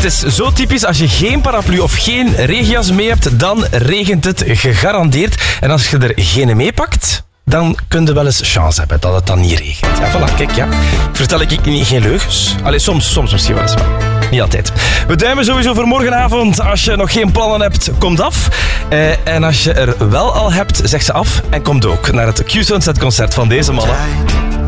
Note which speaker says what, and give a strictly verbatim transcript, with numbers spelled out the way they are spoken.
Speaker 1: Het is zo typisch, als je geen paraplu of geen regenjas mee hebt, dan regent het gegarandeerd. En als je er geen meepakt, dan kun je wel eens chance hebben dat het dan niet regent. Ja, voilà, kijk, ja. Vertel ik niet geen leugens? Allee, soms, soms misschien wel eens, maar niet altijd. We duimen sowieso voor morgenavond. Als je nog geen plannen hebt, komt af. Eh, en als je er wel al hebt, zeg ze af en komt ook naar het Q-Sunset concert van deze mannen.